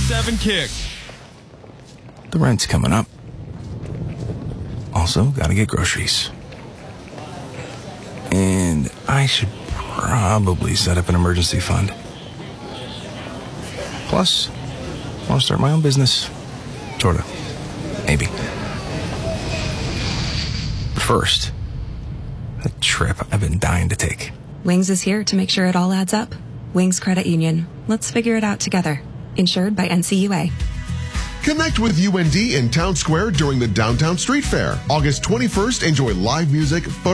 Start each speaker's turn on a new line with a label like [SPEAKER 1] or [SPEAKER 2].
[SPEAKER 1] 7 kick.
[SPEAKER 2] The rent's coming up. Also, gotta get groceries. And I should probably set up an emergency fund. Plus, I want to start my own business. Sorta. Maybe. But first, a trip I've been dying to take.
[SPEAKER 3] Wings is here to make sure it all adds up. Wings Credit Union. Let's figure it out together. Insured by NCUA.
[SPEAKER 4] Connect with UND in Town Square during the Downtown Street Fair. August 21st, enjoy live music,